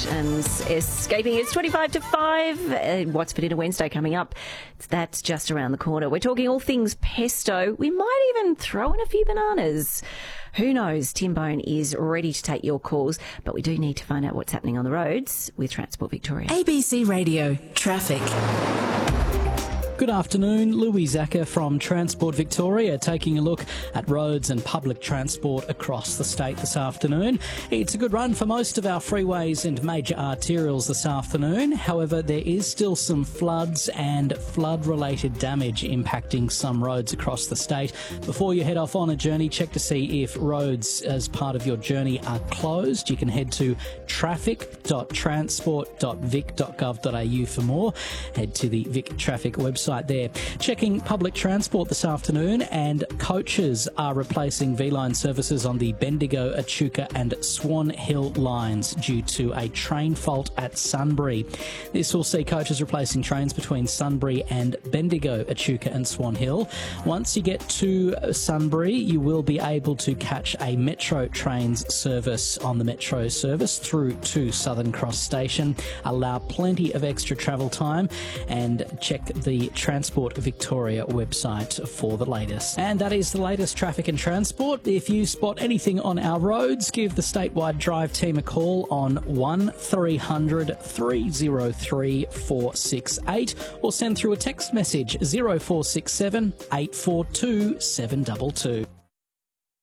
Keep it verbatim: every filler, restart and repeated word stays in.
and escaping. It's twenty-five to five. Uh, what's for dinner Wednesday coming up? That's just around the corner. We're talking all things pesto. We might even throw in a few bananas. Who knows? Tim Bone is ready to take your calls, but we do need to find out what's happening on the roads with Transport Victoria. A B C Radio Traffic. Good afternoon, Louis Zacher from Transport Victoria, taking a look at roads and public transport across the state this afternoon. It's a good run for most of our freeways and major arterials this afternoon. However, there is still some floods and flood-related damage impacting some roads across the state. Before you head off on a journey, check to see if roads as part of your journey are closed. You can head to traffic dot transport dot vic dot gov dot a u for more. Head to the Vic Traffic website there. Checking public transport this afternoon, and coaches are replacing V-Line services on the Bendigo, Echuca and Swan Hill lines due to a train fault at Sunbury. This will see coaches replacing trains between Sunbury and Bendigo, Echuca and Swan Hill. Once you get to Sunbury, you will be able to catch a Metro Trains service on the Metro service through to Southern Cross Station. Allow plenty of extra travel time, and check the Transport Victoria website for the latest. And that is the latest traffic and transport. If you spot anything on our roads, give the statewide drive team a call on one three hundred three oh three four six eight or send through a text message zero four six seven eight four two seven two two.